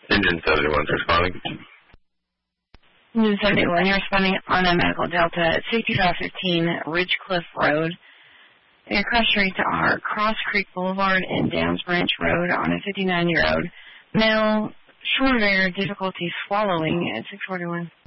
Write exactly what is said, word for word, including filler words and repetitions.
Engine seventy-one responding. Engine seventy-one, you're responding on a medical Delta at sixty-five fifteen Ridgecliff Road. Your crash rates are Cross Creek Boulevard and Downs Branch Road on a fifty-nine-year-old male, short of air, difficulty swallowing at six forty-one.